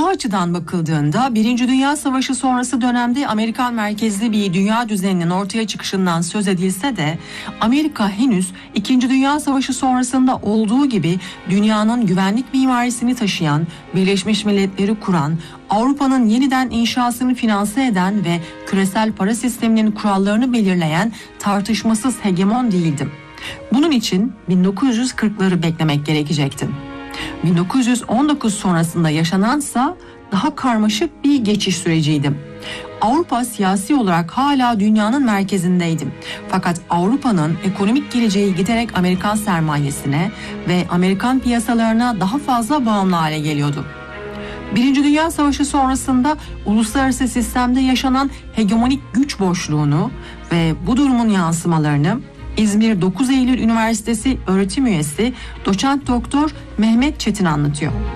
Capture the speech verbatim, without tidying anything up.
Bu açıdan bakıldığında Birinci Dünya Savaşı sonrası dönemde Amerikan merkezli bir dünya düzeninin ortaya çıkışından söz edilse de Amerika henüz İkinci Dünya Savaşı sonrasında olduğu gibi dünyanın güvenlik mimarisini taşıyan, Birleşmiş Milletleri kuran, Avrupa'nın yeniden inşasını finanse eden ve küresel para sisteminin kurallarını belirleyen tartışmasız hegemon değildi. Bunun için bin dokuz yüz kırkları beklemek gerekecekti. bin dokuz yüz on dokuz sonrasında yaşanansa daha karmaşık bir geçiş süreciydi. Avrupa siyasi olarak hala dünyanın merkezindeydi. Fakat Avrupa'nın ekonomik geleceği giderek Amerikan sermayesine ve Amerikan piyasalarına daha fazla bağımlı hale geliyordu. Birinci Dünya Savaşı sonrasında uluslararası sistemde yaşanan hegemonik güç boşluğunu ve bu durumun yansımalarını İzmir dokuz Eylül Üniversitesi öğretim üyesi doçent doktor Mehmet Çetin anlatıyor.